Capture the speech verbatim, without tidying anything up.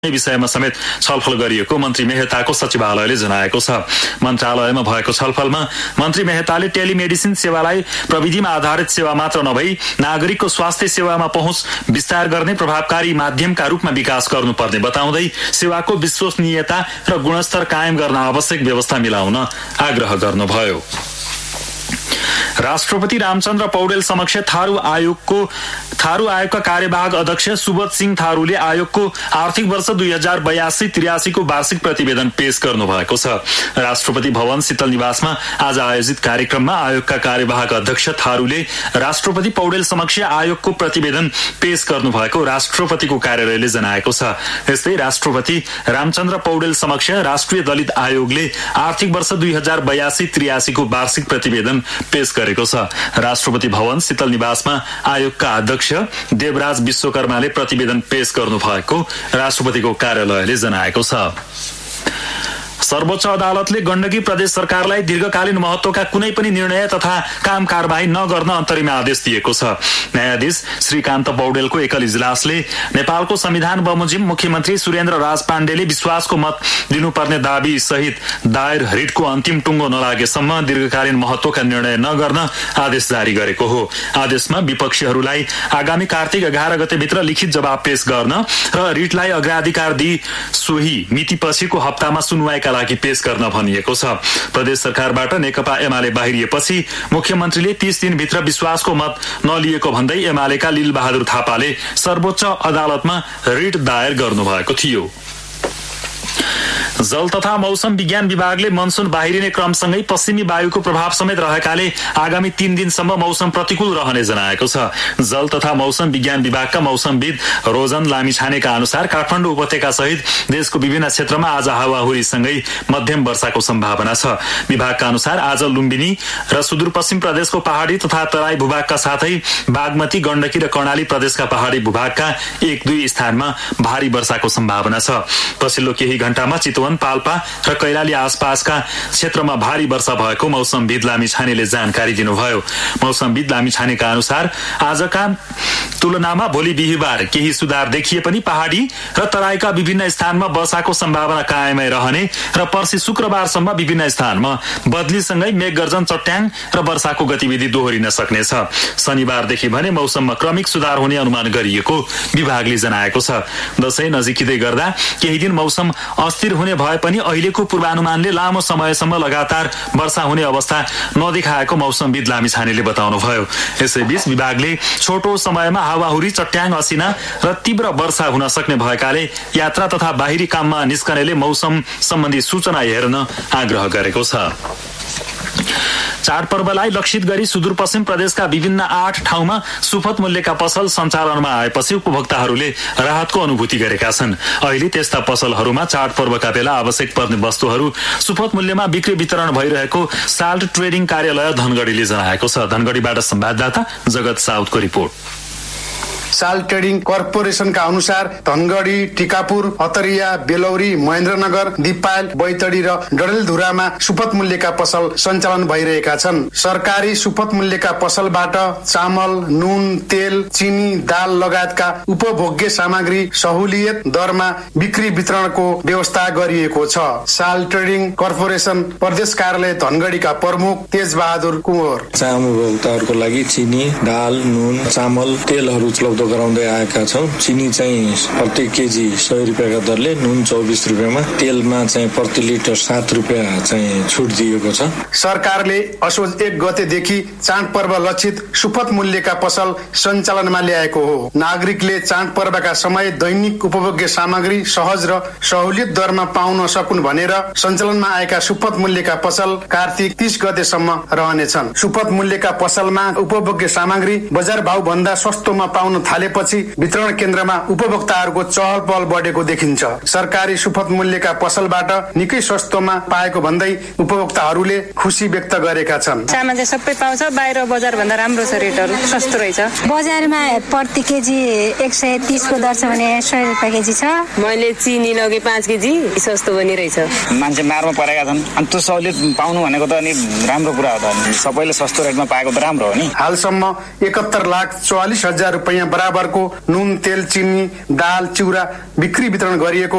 विषयमा समेत छलफल गरिएको मन्त्री मेहताको सचिवालयले जनाएको छ। मन्त्रालयमा भएको छलफलमा मन्त्री मेहताले टेलिमेडिसिन सेवालाई प्रविधिमा आधारित सेवा मात्र नभई नागरिकको स्वास्थ्य सेवामा पहुँच विस्तार गर्ने प्रभावकारी माध्यमका रूपमा विकास गर्नुपर्ने बताउँदै सेवाको विश्वसनीयता र गुणस्तर कायम गर्न आवश्यक व्यवस्था मिलाउन आग्रह गर्नुभयो। राष्ट्रपति रामचन्द्र पौडेल समक्ष थारू आयोगको थारू आयोगका कार्यवाहक अध्यक्ष सुबोध सिंह थारूले आयोगको आर्थिक वर्ष दुई हजार बयासी त्रियासीको वार्षिक प्रतिवेदन पेश गर्नु भएको छ। राष्ट्रपति भवन शीतल निवासमा आज आयोजित कार्यक्रममा आयोगका कार्यवाहक अध्यक्ष थारूले राष्ट्रपति पौडेल समक्ष आयोगको प्रतिवेदन पेश गर्नु भएको राष्ट्रपतिको कार्यालयले जनाएको छ। यस्तै राष्ट्रपति रामचन्द्र पौडेल समक्ष राष्ट्रिय दलित आयोगले आर्थिक वर्ष दुई हजार बयासी त्रियासीको वार्षिक प्रतिवेदन पेश गरेको छ। राष्ट्रपति भवन शीतल निवासमा आयोगका अध्यक्ष देवराज विश्वकर्माले प्रतिवेदन पेश गर्नु भएको राष्ट्रपतिको कार्यालयले जनाएको छ। सर्वोच्च अदालतले गण्डकी प्रदेश सरकारलाई दीर्घकालीन महत्वका कुनै पनि निर्णय तथा काम कारबाही नगर्न अन्तरिम आदेश दिएको छ। न्यायाधीश श्रीकान्त पौडेलको एकल इजलासले नेपालको संविधान बमोजिम मुख्यमन्त्री सुरेन्द्र राज पाण्डेले विश्वासको मत दिनुपर्ने दावी सहित दायर रिटको अन्तिम टुङ्गो नलागेसम्म दीर्घकालीन महत्वका निर्णय नगर्न आदेश जारी गरेको हो। आदेशमा विपक्षीहरूलाई आगामी कार्तिक एघार गतेभित्र लिखित जवाब पेश गर्न र रिटलाई अग्राधिकार दिई सोही मितिपछिको हप्तामा सुनवाईका लागि पेश गर्न भनिएको छ। प्रदेश सरकारबाट नेकपा एमाले बाहिरिएपछि मुख्यमन्त्रीले तीस दिनभित्र विश्वासको मत नलिएको भन्दै एमालेका लीलबहादुर थापाले सर्वोच्च अदालतमा रिट दायर गर्नुभएको थियो। जल तथा मौसम विज्ञान विभागले मनसुन बाहिरिने क्रमसँगै पश्चिमी वायुको प्रभाव समेत रहेकाले आगामी तीन दिनसम्म मौसम प्रतिकूल रहने जनाएको छ। जल तथा मौसम विज्ञान विभागका मौसमविद रोजन लामिछानेका अनुसार काठमाडौँ उपत्यका सहित देशको विभिन्न क्षेत्रमा आज हावाहुरीसँगै मध्यम वर्षाको सम्भावना छ। विभागका अनुसार आज लुम्बिनी र सुदूरपश्चिम प्रदेशको पहाडी तथा तराई भूभागका साथै बागमती, गण्डकी र कर्णाली प्रदेशका पहाडी भूभागका एक दुई स्थानमा भारी वर्षाको सम्भावना छ। पछिल्लो केही घण्टामा चितवन, पाल्पा र कैलाली आसपासका क्षेत्रमा भारी वर्षा भएको मौसमविद लामिछानेले जानकारी दिनुभयो। मौसमविद लामिछानेका अनुसार आजका तुलनामा भोलि बिहिबार केही सुधार देखिए पनि पहाडी र तराईका विभिन्न स्थानमा वर्षाको सम्भावना कायमै रहने र पर्सि शुक्रबारसम्म विभिन्न स्थानमा बदलीसँगै मेघगर्जन, चट्याङ र वर्षाको गतिविधि दोहोरिन सक्नेछ। शनिबारदेखि भने मौसममा क्रमिक सुधार हुने अनुमान गरिएको विभागले जनाएको छ। दशैं नजिकिँदै गर्दा केही दिन मौसम अस्थिर हुने भए पनि अहिलेको पूर्वानुमानले लामो समयसम्म लगातार वर्षा हुने अवस्था नदेखाएको मौसमविद लामिछानेले बताउनुभयो। यसैबीच विभागले छोटो समयमा हावाहुरी, चट्याङ, असिना र तीव्र वर्षा हुन सक्ने भएकाले यात्रा तथा बाहिरी काममा निस्कनेले मौसम सम्बन्धी सूचना हेर्न आग्रह गरेको छ। चाडपर्वलाई लक्षित गरी सुदूरपश्चिम प्रदेशका विभिन्न आठ ठाउँमा सुपथ मूल्यका पसल सञ्चालनमा आएपछि उपभोक्ताहरूले राहतको अनुभूति गरेका छन्। अहिले त्यस्ता पसलहरूमा चाडपर्वका बेला आवश्यक पर्ने वस्तुहरू सुपथ मूल्यमा बिक्री वितरण भइरहेको साल्ट ट्रेडिङ कार्यालय धनगढीले जनाएको छ। धनगढीबाट संवाददाता जगत साउदको रिपोर्ट। साल ट्रेडिङ कर्पोरेसनका अनुसार धनगढी, टिकापुर, अतरिया, बेलौरी, महेन्द्रनगर, दिपायल, बैतडी र डडेलधुरामा सुपथ मूल्यका पसल सञ्चालन भइरहेका छन्। सरकारी सुपथ मूल्यका पसलबाट चामल, नुन, तेल, चिनी, दाल लगायतका उपभोग्य सामग्री सहुलियत दरमा बिक्री वितरणको व्यवस्था गरिएको छ। साल ट्रेडिङ कर्पोरेसन प्रदेश कार्यालय धनगढीका प्रमुख तेजबहादुर कुँवर आम उपभोक्ताहरूको लागि चिनी, दाल, नुन, चामल, तेलहरू उपलब्ध गराउँदै आएका छौँ। चिनी चाहिँ प्रति केजी सय रुपियाँका दरले, नुन चौबिस रुपियाँमा, तेलमा चाहिँ प्रति लिटर सात रुपियाँ चाहिँ छुट दिएको छ। सरकारले असोज एक गतेदेखि चाडपर्व लक्षित सुपथ मूल्यका पसल सञ्चालनमा ल्याएको हो। नागरिकले चाडपर्वका समय दैनिक उपभोग्य सामग्री सहज र सहुलियत दरमा पाउन सकुन् भनेर सञ्चालनमा आएका सुपथ मूल्यका पसल कार्तिक तीस गतेसम्म रहनेछन्। सुपथ मूल्यका पसलमा उपभोग्य सामग्री बजार भाउ भन्दा सस्तोमा पाउन थालेपछि वितरण केन्द्रमा उपभोक्ताहरूको चहल पहल बढेको देखिन्छ। सरकारी सुपथ मूल्यका पसलबाट निकै सस्तोमा पाएको भन्दै उपभोक्ताहरूले खुसी व्यक्त गरेका छन्। सामान चाहिँ सबै पाउँछ, बाहिर बजार भन्दा राम्रो छ, रेटहरू सस्तो रहेछ। बजारमा प्रति केजी एक सय तीसको दर छ भने सय रुपियाँ केजी छ। मैले चिनी लगे पाँच केजी सस्तो पनि रहेछ। मान्छे मारमा परेका छन् अनि त्यो सहुलियत पाउनु भनेको त अनि राम्रो कुरा हो त। सबैले सस्तो रेटमा पाएको त राम्रो हो नि। हालसम्म एकहत्तर लाख चौवालिस हजार रुपियाँ बराबरको नुन तेल चिनी दाल चिउरा बिक्री वितरण गरिएको